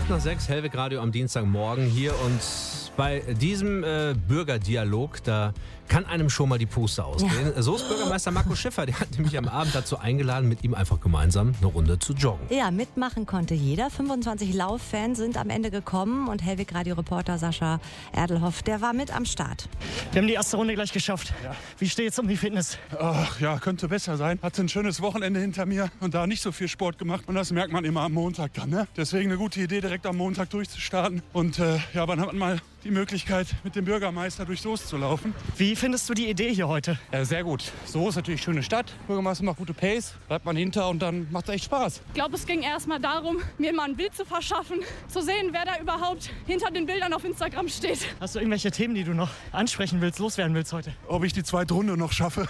8:08, Hellweg Radio am Dienstagmorgen hier, und bei diesem Bürgerdialog, da kann einem schon mal die Puste ausgehen. Ja. So ist Bürgermeister Markus Schiffer, der hat nämlich am Abend dazu eingeladen, mit ihm einfach gemeinsam eine Runde zu joggen. Ja, mitmachen konnte jeder. 25 Lauffans sind am Ende gekommen und Hellweg Radio-Reporter Sascha Erdelhoff, der war mit am Start. Wir haben die erste Runde gleich geschafft. Ja. Wie steht es um die Fitness? Ach ja, könnte besser sein. Hatte ein schönes Wochenende hinter mir und da nicht so viel Sport gemacht. Und das merkt man immer am Montag dann. Ne? Deswegen eine gute Idee, direkt am Montag durchzustarten. Und ja, dann hat man mal die Möglichkeit, mit dem Bürgermeister durch Soest zu laufen. Wie findest du die Idee hier heute? Ja, sehr gut. Soest ist natürlich eine schöne Stadt. Bürgermeister macht gute Pace, bleibt man hinter und dann macht es echt Spaß. Ich glaube, es ging erstmal darum, mir mal ein Bild zu verschaffen, zu sehen, wer da überhaupt hinter den Bildern auf Instagram steht. Hast du irgendwelche Themen, die du noch ansprechen willst, loswerden willst heute? Ob ich die zweite Runde noch schaffe.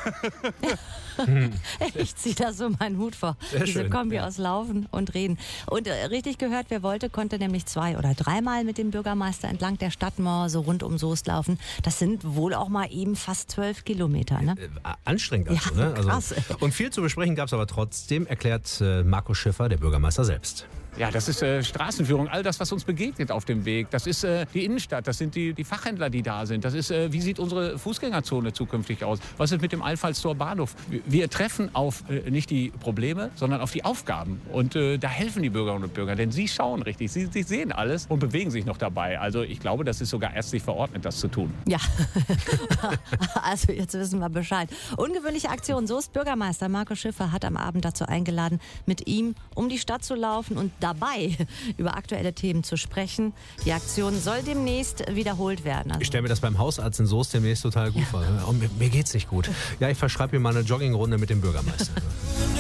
Ich ziehe da so meinen Hut vor. Diese Kombi aus Laufen und Reden. Und richtig gehört, wer wollte, konnte nämlich 2- oder 3-mal mit dem Bürgermeister entlang der Stadtmauer so rund um Soest laufen. Das sind wohl auch mal eben fast 12 Kilometer. Ne? Anstrengend also, ja, ne? Also, krass. Und viel zu besprechen gab es aber trotzdem, erklärt Markus Schiffer, der Bürgermeister selbst. Ja, das ist Straßenführung, all das, was uns begegnet auf dem Weg. Das ist die Innenstadt, das sind die Fachhändler, die da sind. Das ist, wie sieht unsere Fußgängerzone zukünftig aus? Was ist mit dem Einfallstor Bahnhof? Wir treffen auf nicht die Probleme, sondern auf die Aufgaben. Und da helfen die Bürgerinnen und Bürger, denn sie schauen richtig, sie sehen alles und bewegen sich noch dabei. Also ich glaube, das ist sogar ärztlich verordnet, das zu tun. Ja, also jetzt wissen wir Bescheid. Ungewöhnliche Aktion. Soest Bürgermeister Markus Schiffer hat am Abend dazu eingeladen, mit ihm um die Stadt zu laufen und dabei über aktuelle Themen zu sprechen. Die Aktion soll demnächst wiederholt werden. Also ich stelle mir das beim Hausarzt in Soest demnächst total gut vor. Mir geht's nicht gut. Ja, ich verschreibe mir mal eine Joggingrunde mit dem Bürgermeister.